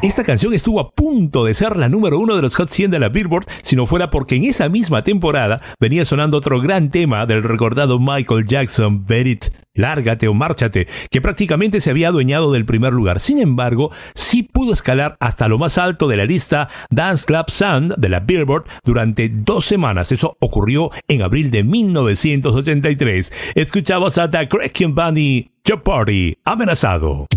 Esta canción estuvo a punto de ser la número 1 de los Hot 100 de la Billboard si no fuera porque en esa misma temporada venía sonando otro gran tema del recordado Michael Jackson, Bet It, Lárgate o Márchate, que prácticamente se había adueñado del primer lugar. Sin embargo, sí pudo escalar hasta lo más alto de la lista Dance Club Sound de la Billboard durante 2 semanas. Eso ocurrió en abril de 1983. Escuchamos a The Cracking Bunny, Your Party, Amenazado.